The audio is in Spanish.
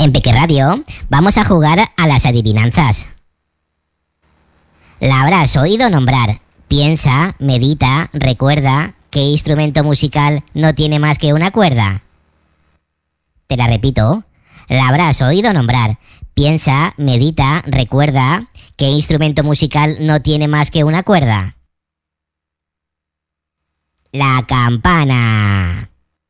En Peque Radio vamos a jugar a las adivinanzas. La habrás oído nombrar. Piensa, medita, recuerda. ¿Qué instrumento musical no tiene más que una cuerda? Te la repito. La habrás oído nombrar. Piensa, medita, recuerda. ¿Qué instrumento musical no tiene más que una cuerda? La campana.